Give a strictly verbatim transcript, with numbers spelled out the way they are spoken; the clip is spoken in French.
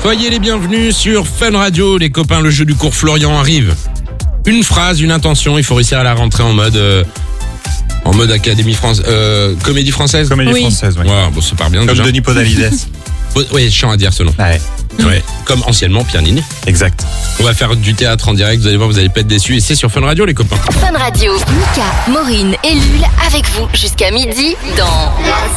Soyez les bienvenus sur Fun Radio, les copains, le jeu du cours Florian arrive. Une phrase, une intention, il faut réussir à la rentrer en mode... Euh, en mode Académie française, euh, Comédie française. Comédie Oui. française, oui. Ouais, bon, ça part bien Comme déjà. Denis Podalides. Oui, chiant à dire ce nom. Ouais, Ouais, comme anciennement Pierre Ninet. exact. On va faire du théâtre en direct, vous allez voir, vous allez pas être déçus. Et c'est sur Fun Radio, les copains. Fun Radio. Mika, Maureen et Lul avec vous jusqu'à midi dans